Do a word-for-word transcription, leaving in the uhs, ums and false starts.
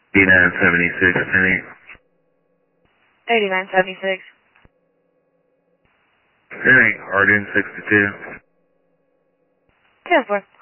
eighty-nine seventy-six, Penny. eighty-nine seventy-six. Penny, Arden sixty-two. ten four.